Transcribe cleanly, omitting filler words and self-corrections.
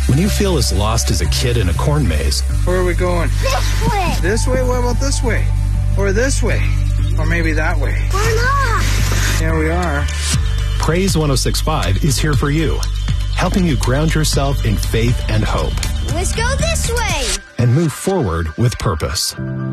When you feel as lost as a kid in a corn maze. Where are we going? This way. This way? What about this way? Or this way? Or maybe that way? We're not. Yeah, we are. Praise 106.5 is here for you, helping you ground yourself in faith and hope. Let's go this way. And move forward with purpose.